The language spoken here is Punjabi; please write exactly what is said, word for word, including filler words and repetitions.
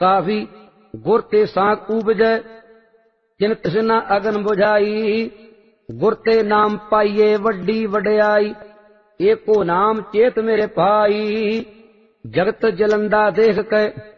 ਕਾਫੀ ਗੁਰ ਤੇ ਸਾਖ ਊਪਜੈ ਜਿਨ ਤਿਸਨਾ ਅਗਨ ਬੁਝਾਈ। ਗੁਰ ਤੇ ਨਾਮ ਪਾਈਏ ਵੱਡੀ ਵਡਿਆਈ ਏਕੋ ਨਾਮ ਚੇਤ ਮੇਰੇ ਭਾਈ। ਜਗਤ ਜਲੰਦਾ ਦੇਖ ਕੇ